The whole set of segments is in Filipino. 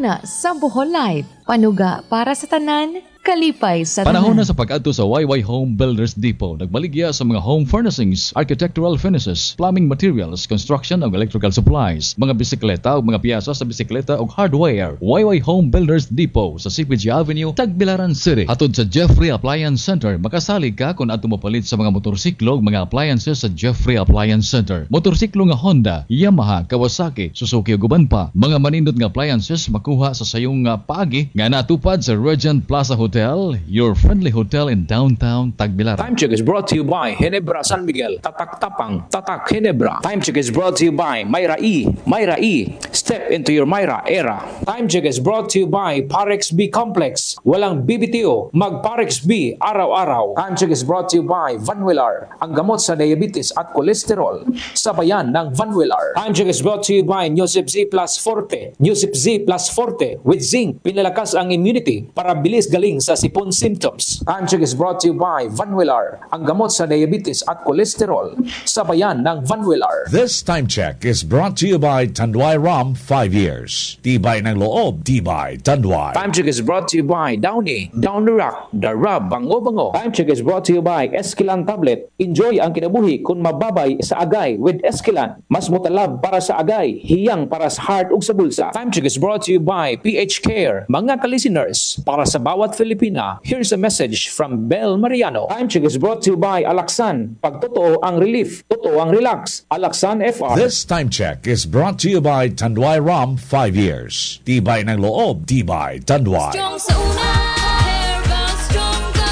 na sa Bohol Life. Panuga para sa tanan, kalipay sa tanan. Panahon na sa pag-adto sa YY Home Builders Depot. Nagbaligya sa mga home furnishings, architectural finishes, plumbing materials, construction ug electrical supplies, mga bisikleta ug mga piyasa sa bisikleta ug hardware. YY Home Builders Depot sa CPG Avenue, Tagbilaran City. Atod sa Jeffrey Appliance Center, makasalig ka kung ato mapalit sa mga motorsiklo ug mga appliances sa Jeffrey Appliance Center. Motorsiklo nga Honda, Yamaha, Kawasaki, Suzuki ug uban pa. Mga manindot nga appliances makuha sa sayong paagi nga natupad sa Regent Plaza Hotel, your friendly hotel in downtown Tagbilaran. Time check is brought to you by Ginebra San Miguel. Tatak Tapang, Tatak Ginebra. Time check is brought to you by Myra E. Myra E. Step into your Myra era. Time check is brought to you by Parex B Complex. Walang BBTO, mag Parex B araw-araw. Time check is brought to you by Vanwillar. Ang gamot sa diabetes at kolesterol. Sabayan ng Vanwillar. Time check is brought to you by Newsip Z Plus Forte. Newsip Z Plus Forte with zinc. Pinalakas ang immunity para bilis galing sa sipon symptoms. Time check is brought to you by Vanwillar. Ang gamot sa diabetes at kolesterol. Sabayan ng Vanwillar. This time check is brought to you by Tanduay Rum 5 years. Tibay ng loob, tibay Tanduay. Time check is brought to you by Downy, Down the Rock, The Rub, Bango. Time check is brought to you by Esquilan Tablet. Enjoy ang kinabuhi kung mababay sa agay with Esquilan. Mas mutalab para sa agay, hiyang para sa heart ug sa bulsa. Time check is brought to you by PH Care. Mga ka-listeners, para sa bawat Filipina, here's a message from Bel Mariano. Time check is brought to you by Alaxan. Pag totoo ang relief, totoo ang relax. Alaxan FR. This time check is brought to you by Tanduay Rum 5 years. Tibay ng loob, tibay Tanduay. Strong sa una, Herbal Strong ka.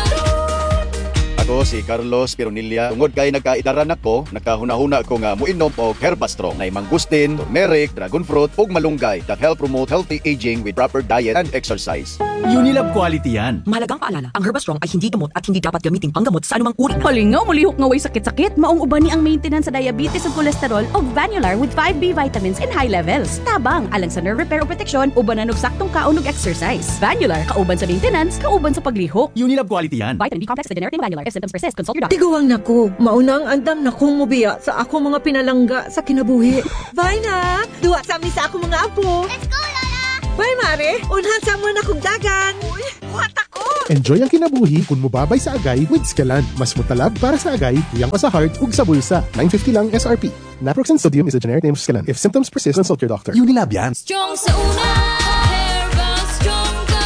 Ako si Carlos Pironilla. Tungod kay nagkaidaran ako, nakahuna-huna ko nga muinom og Herbastrong na mangustin, turmeric, dragon fruit ug malunggay that help promote healthy aging with proper diet and exercise. Unilab quality yan. Mahalagang paalala, ang Herbastrong ay hindi gamot at hindi dapat gamitin panggamot sa anumang uri. Halingaw, mulihok nga way sakit-sakit. Maong uban ni ang maintenance sa diabetes ug kolesterol og Vanillar with 5B vitamins in high levels. Tabang, alang sa nerve repair o protection, ubanan og saktong kaon ug exercise. Vanillar, kauban sa maintenance, kauban sa paglihok. Unilab quality yan. Vitamin B complex with generic name Vanillar. If symptoms persist, consult your doctor. Tiguang nako, maunang andam na kong mubiya sa ako mga pinalangga sa kinabuhi. Bye na! Duwa sa amin sa ako mga apo. Let's go, Lola! Bye, Mare! Unhan sa mo na kong dagan. Uy, buhat ako! Enjoy ang kinabuhi kung mubabay sa agay with Scalan. Mas mutalab para sa agay, hiyang pa sa heart ug sa bulsa. $9.50 lang SRP. Naproxen sodium is a generic name of Scalan. If symptoms persist, consult your doctor. Unilab yan. Strong sa una, Herbal Strong ka.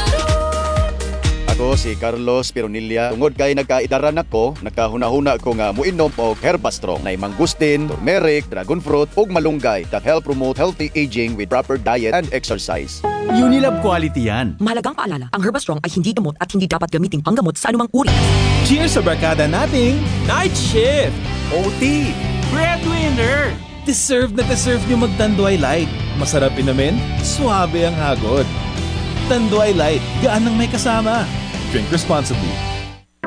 Ako si Carlos Pironilla. Tungod kay nagkaidaran ako, nakahuna-huna ko nga muinom og Herbastrong na mangustin, turmeric, dragon fruit ug malunggay that help promote healthy aging with proper diet and exercise. Unilab quality yan. Mahalagang paalala, ang Herbastrong ay hindi gamot at hindi dapat gamitin panggamot sa anumang uri. Cheers sa barkada nating Night Shift, OT, Breadwinner. Deserve nyo mag-Tanduay Light. Masarap inamin, suabe ang hagod. Tanduay Light, gaan ng may kasama. Drink responsibly.